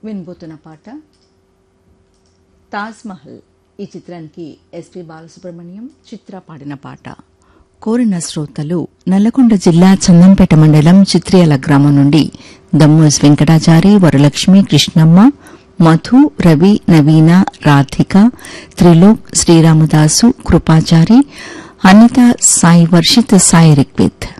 వినబోతున్న పాట తాజ్ మహల్. ఈ చిత్రానికి ఎస్పి బాలసుబ్రహ్మణ్యం చిత్ర పాడిన పాట. కోరిన శ్రోతలు నల్లగొండ జిల్లా చందంపేట మండలం చిత్రియాల గ్రామం నుండి దమ్మోస్ వెంకటాచారి, వరలక్ష్మి, కృష్ణమ్మ, మధు, రవి, నవీన, రాధిక, త్రిలోక్, శ్రీరామదాసు, కృపాచారి, అనిత, సాయి వర్షిత్, సాయి రిక్విత్.